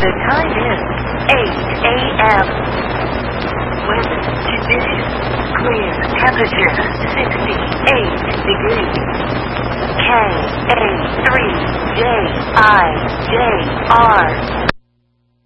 The time is 8 a.m. Weather conditions clear. Temperature 68 degrees. KA3JIJR